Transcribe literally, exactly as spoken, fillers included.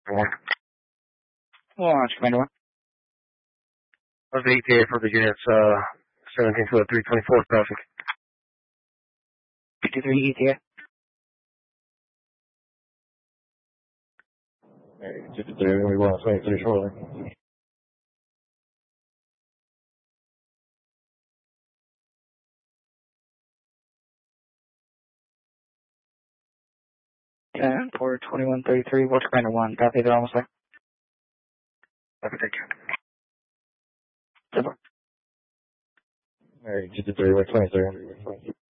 One. Launch, Commander one. That's the E T A for the units, uh, seventeen to three twenty-four traffic. fifty-three E T A. Alright, fifty-three, we're gonna be one twenty-three shortly. ten, four twenty-one thirty-three, Watch Commander one. Copy, they're almost there. Okay, take care. Super. Alright, fifty-three, we're twenty-three.